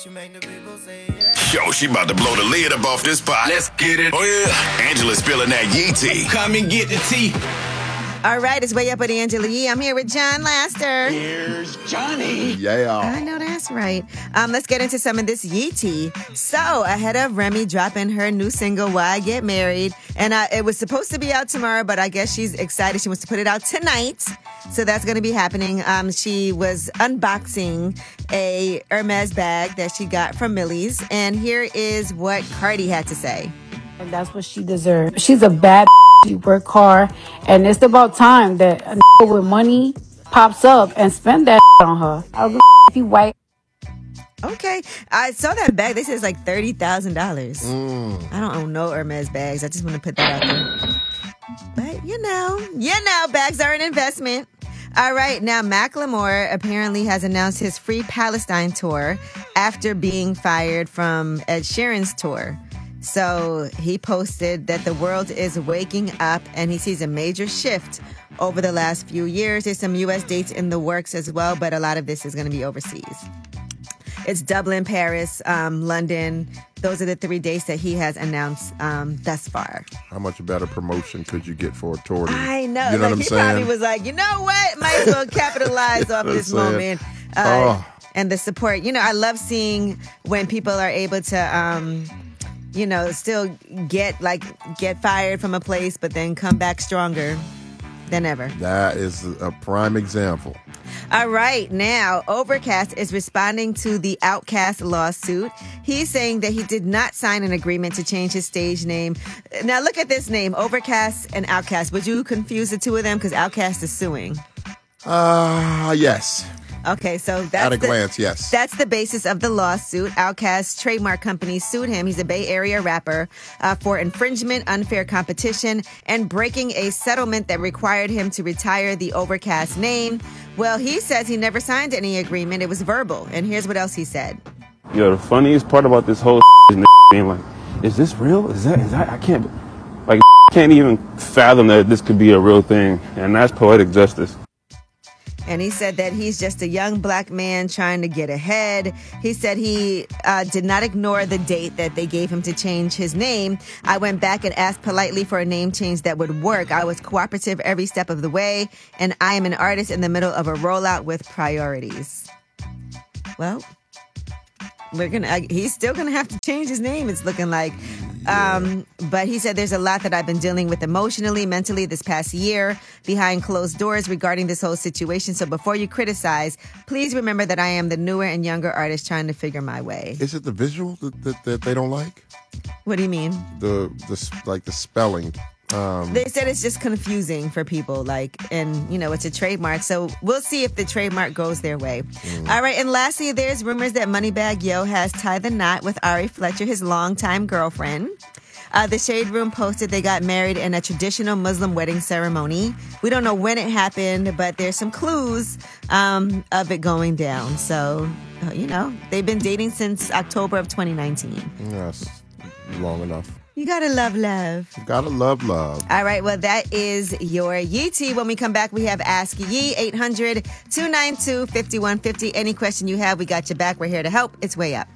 Yo, she about to blow the lid up off this pot. Let's get it. Oh, yeah. Angela's spilling that yee tea. Come and get the tea. All right, it's Way Up with Angela Yee. I'm here with John Laster. Here's Johnny. Yeah. I know that's right. Let's get into some of this Yee tea. So, ahead of Remy dropping her new single, Why Get Married, and it was supposed to be out tomorrow, but I guess she's excited. She wants to put it out tonight. So that's going to be happening. She was unboxing a Hermes bag that she got from Millie's, and here is what Cardi had to say. And that's what she deserves. She's a bad. She work hard, and it's about time that a with money pops up and spend that on her. I don't give if you white. Okay, I saw that bag. They said it's like $30,000. I don't own no Hermes bags. I just want to put that out there. But you know, bags are an investment. All right, now Macklemore apparently has announced his Free Palestine tour after being fired from Ed Sheeran's tour. So he posted that the world is waking up and he sees a major shift over the last few years. There's some U.S. dates in the works as well, but a lot of this is going to be overseas. It's Dublin, Paris, London. Those are the 3 dates that he has announced thus far. How much better promotion could you get for a tour? I know. You know what I'm he saying? Probably was like, you know what? Might as well capitalize off this moment. And the support. You know, I love seeing when people are able to... still get fired from a place, but then come back stronger than ever. That is a prime example. All right, now Overcast is responding to the Outkast lawsuit. He's saying that he did not sign an agreement to change his stage name. Now look at this name, Overcast and Outkast. Would you confuse the two of them? Because Outkast is suing. Yes. Okay, so that's at a glance, yes. That's the basis of the lawsuit. Outkast trademark company sued him. He's a Bay Area rapper for infringement, unfair competition, and breaking a settlement that required him to retire the Overcast name. Well, he says he never signed any agreement. It was verbal. And here's what else he said. Yo, the funniest part about this whole is being like, is this real? Is that? I can't even fathom that this could be a real thing. And that's poetic justice. And he said that he's just a young black man trying to get ahead. He said he did not ignore the date that they gave him to change his name. I went back and asked politely for a name change that would work. I was cooperative every step of the way, and I am an artist in the middle of a rollout with priorities. Well, he's still gonna have to change his name, it's looking like. But he said there's a lot that I've been dealing with emotionally, mentally this past year behind closed doors regarding this whole situation. So before you criticize, please remember that I am the newer and younger artist trying to figure my way. Is it the visual that they don't like? What do you mean? The spelling. They said it's just confusing for people, it's a trademark. So we'll see if the trademark goes their way. All right. And lastly, there's rumors that Moneybagg Yo has tied the knot with Ari Fletcher, his longtime girlfriend. The Shade Room posted they got married in a traditional Muslim wedding ceremony. We don't know when it happened, but there's some clues of it going down. So, they've been dating since October of 2019. Yes, long enough. You gotta love love. You gotta love love. All right, well, that is your Yee tea. When we come back, we have Ask Yee, 800-292-5150. Any question you have, we got your back. We're here to help. It's Way Up.